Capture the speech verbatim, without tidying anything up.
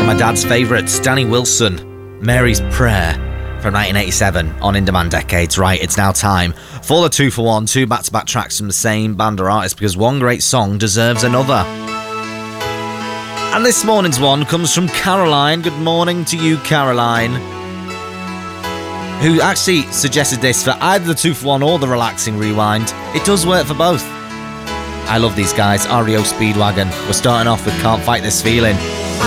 my dad's favourites, Danny Wilson, Mary's Prayer from nineteen eighty-seven on In Demand Decades. Right, it's now time for the two for one, two back-to-back tracks from the same band or artist, because one great song deserves another. And this morning's one comes from Caroline. Good morning to you, Caroline, who actually suggested this for either the two for one or the relaxing rewind. It does work for both. I love these guys, R E O Speedwagon. We're starting off with Can't Fight This Feeling.